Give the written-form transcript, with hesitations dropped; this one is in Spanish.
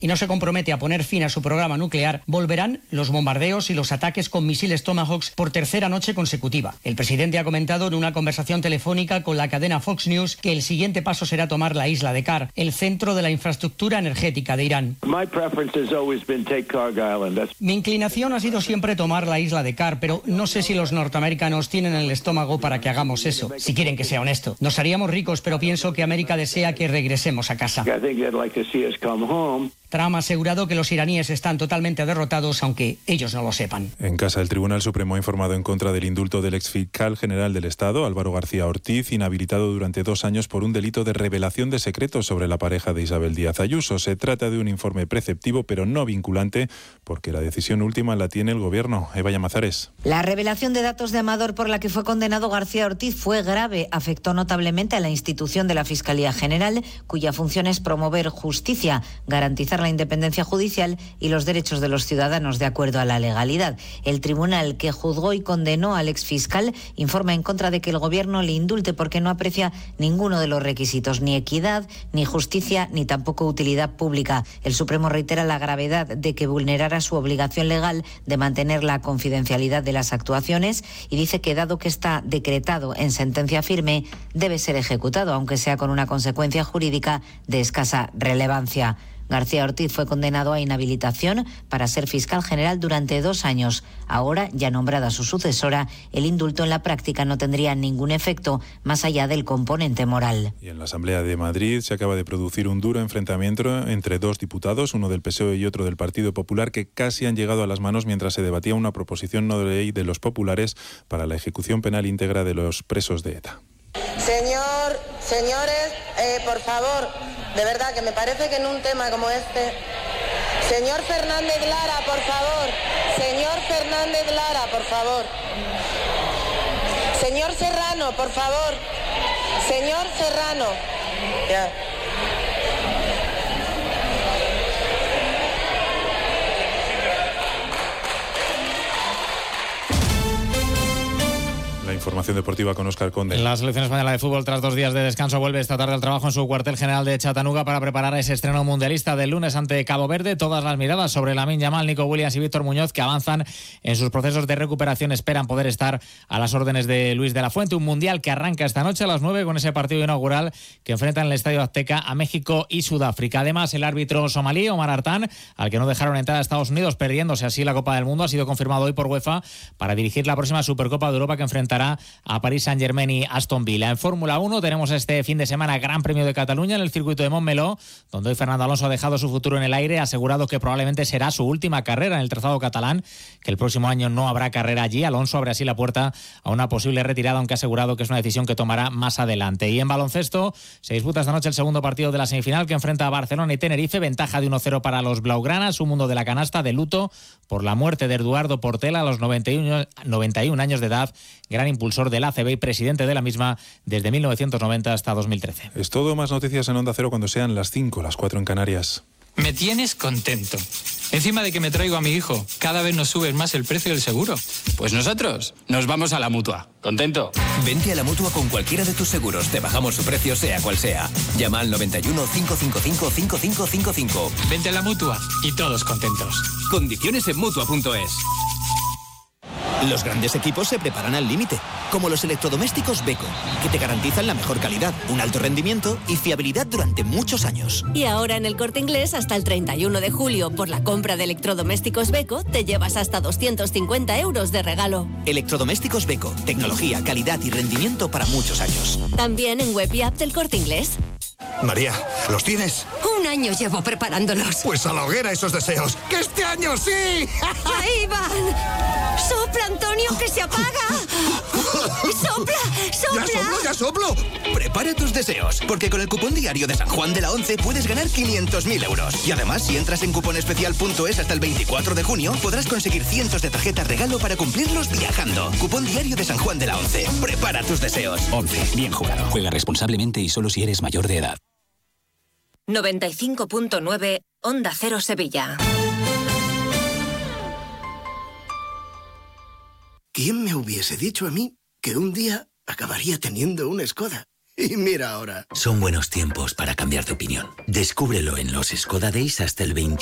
y no se compromete a poner fin a su programa nuclear, volverán los bombardeos y los ataques con misiles Tomahawk por tercera noche consecutiva. El presidente ha comentado en una conversación telefónica con la cadena Fox News que el siguiente paso será tomar la isla de Kar, el centro de la infraestructura energética de Irán. Mi inclinación ha sido siempre tomar la isla de Kar, pero no sé si los norteamericanos tienen el estómago para que hagamos eso. Si quieren que sea honesto, nos haríamos ricos, pero pienso que América desea que regresemos a casa. Trump ha asegurado que los iraníes están totalmente derrotados, aunque ellos no lo sepan. En casa, el Tribunal Supremo ha informado en contra del indulto del exfiscal general del Estado, Álvaro García Ortiz, inhabilitado durante 2 años por un delito de revelación de secretos sobre la pareja de Isabel Díaz Ayuso. Se trata de un informe preceptivo, pero no vinculante, porque la decisión última la tiene el Gobierno. Eva Llamazares. La revelación de datos de Amador por la que fue condenado García Ortiz fue grave. Afectó notablemente a la institución de la Fiscalía General, cuya función es promover justicia, garantizar la independencia judicial y los derechos de los ciudadanos de acuerdo a la legalidad. El tribunal que juzgó y condenó al exfiscal informa en contra de que el Gobierno le indulte porque no aprecia ninguno de los requisitos, ni equidad, ni justicia, ni tampoco utilidad pública. El Supremo reitera la gravedad de que vulnerara su obligación legal de mantener la confidencialidad de las actuaciones y dice que, dado que está decretado en sentencia firme, debe ser ejecutado, aunque sea con una consecuencia jurídica de escasa relevancia. García Ortiz fue condenado a inhabilitación para ser fiscal general durante 2 años. Ahora, ya nombrada su sucesora, el indulto en la práctica no tendría ningún efecto más allá del componente moral. Y en la Asamblea de Madrid se acaba de producir un duro enfrentamiento entre 2 diputados, uno del PSOE y otro del Partido Popular, que casi han llegado a las manos mientras se debatía una proposición no de ley de los populares para la ejecución penal íntegra de los presos de ETA. Señores, por favor, de verdad que me parece que en un tema como este... Señor Fernández Lara, por favor. Señor Fernández Lara, por favor. Señor Serrano, por favor. Señor Serrano. Ya. La información deportiva con Óscar Conde. La selección española de fútbol, tras 2 días de descanso, vuelve esta tarde al trabajo en su cuartel general de Chattanooga para preparar ese estreno mundialista del lunes ante Cabo Verde. Todas las miradas sobre Lamine Yamal, Nico Williams y Víctor Muñoz, que avanzan en sus procesos de recuperación, esperan poder estar a las órdenes de Luis de la Fuente. Un mundial que arranca esta noche a las 9 con ese partido inaugural que enfrenta en el Estadio Azteca a México y Sudáfrica. Además, el árbitro somalí, Omar Artán, al que no dejaron entrar a Estados Unidos, perdiéndose así la Copa del Mundo, ha sido confirmado hoy por UEFA para dirigir la próxima Supercopa de Europa que enfrentará a París Saint-Germain y Aston Villa. En Fórmula 1 tenemos este fin de semana Gran Premio de Cataluña en el circuito de Montmeló, donde hoy Fernando Alonso ha dejado su futuro en el aire, ha asegurado que probablemente será su última carrera en el trazado catalán, que el próximo año no habrá carrera allí. Alonso abre así la puerta a una posible retirada, aunque ha asegurado que es una decisión que tomará más adelante. Y en baloncesto se disputa esta noche el segundo partido de la semifinal que enfrenta a Barcelona y Tenerife, ventaja de 1-0 para los blaugranas, un mundo de la canasta de luto por la muerte de Eduardo Portela a los 91 años de edad, gran impulsor del ACB y presidente de la misma desde 1990 hasta 2013. Es todo, más noticias en Onda Cero cuando sean las 5, las 4 en Canarias. Me tienes contento. Encima de que me traigo a mi hijo, cada vez nos subes más el precio del seguro. Pues nosotros nos vamos a la Mutua. ¿Contento? Vente a la Mutua con cualquiera de tus seguros. Te bajamos su precio sea cual sea. Llama al 91 555 5555. Vente a la Mutua y todos contentos. Condiciones en Mutua.es. Los grandes equipos se preparan al límite, como los electrodomésticos Beko, que te garantizan la mejor calidad, un alto rendimiento y fiabilidad durante muchos años. Y ahora en El Corte Inglés, hasta el 31 de julio, por la compra de electrodomésticos Beko, te llevas hasta 250 euros de regalo. Electrodomésticos Beko, tecnología, calidad y rendimiento para muchos años. También en web y app del Corte Inglés. María, ¿los tienes? 1 año llevo preparándolos. Pues a la hoguera esos deseos. ¡Que este año sí! ¡Ahí van! ¡Sopla, Antonio, que se apaga! ¡Sopla, sopla! ¡Ya soplo! Prepara tus deseos, porque con el cupón diario de San Juan de la Once puedes ganar 500.000 euros. Y además, si entras en cuponespecial.es hasta el 24 de junio, podrás conseguir cientos de tarjetas regalo para cumplirlos viajando. Cupón diario de San Juan de la Once. Prepara tus deseos. 11. Bien jugado. Juega responsablemente y solo si eres mayor de edad. 95.9 Onda Cero Sevilla. ¿Quién me hubiese dicho a mí que un día acabaría teniendo una Skoda? Y mira ahora. Son buenos tiempos para cambiar de opinión. Descúbrelo en los Skoda Days hasta el 21